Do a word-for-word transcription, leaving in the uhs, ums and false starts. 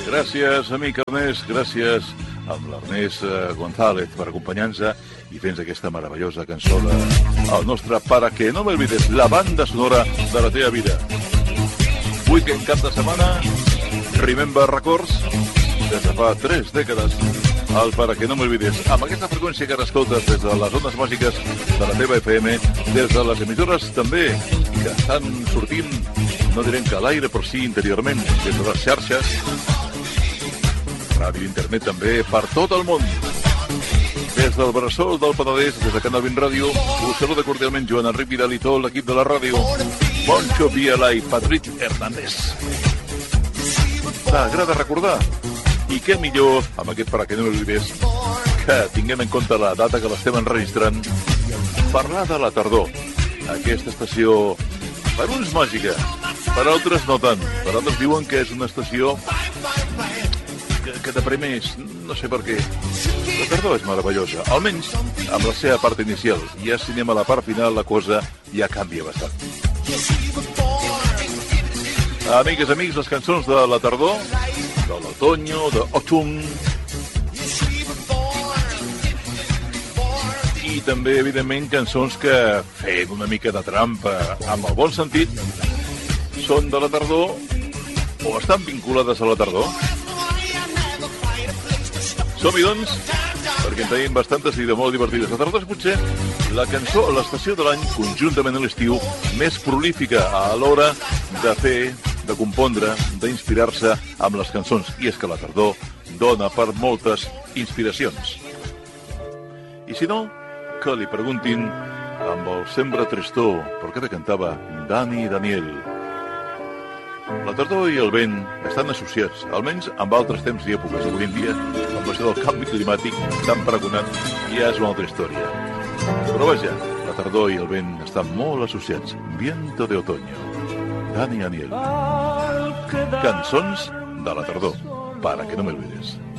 Gràcies, amic Ernest, gràcies amb l'Ernest González per acompanyar-nos i fent aquesta meravellosa cançó del nostre Para que no me olvides, la banda sonora de la teva vida. Weekend, cap de setmana, Remember Records, des de fa tres dècades, el Para que no me olvides, amb aquesta freqüència que escoltes des de les ones màgiques de la teva F M, des de les emissores també, que estan sortint, no direm que a l'aire, però sí interiorment, des de les xarxes, ràdio i internet també per tot el món. Des del Bressol del Penedès, des de Canal vint Ràdio, us saluda cordialment Joan Enric Vidal i tot l'equip de la ràdio. Moncho Viala i Patrick Hernández. T'agrada recordar? I què millor, amb aquest Para que no m'olvides, que tinguem en compte la data que l'estem enregistrant, parlar de la tardor. Aquesta estació, per uns màgica, per altres no tant. Per altres diuen que és una estació que, que deprimeix, no sé per què. La tardor és meravellosa, almenys amb la seva part inicial. Ja si anem a la part final, la cosa ja canvia bastant. Amigues, amics, les cançons de la tardor, de l'otoño, d'autumn, i també, evidentment, cançons que fent una mica de trampa, amb el bon sentit, són de la tardor o estan vinculades a la tardor. Som-hi, doncs, perquè en tenim bastantes i de molt divertides. La tardor és potser la cançó o l'estació de l'any, conjuntament a l'estiu, més prolífica a l'hora de fer, de compondre, d'inspirar-se amb les cançons. I és que la tardor dona per moltes inspiracions. I si no, que li preguntin amb el Sembra Tristor, perquè bé cantava Dani Daniel. La tardor i el vent estan associats, almenys amb altres temps i èpoques. Avui en dia, amb això del canvi climàtic tan pregonat, ja és una altra història. Però vaja, la tardor i el vent estan molt associats. Viento de otoño. Dani Daniel. Cançons de la tardor. Para que no me olvides.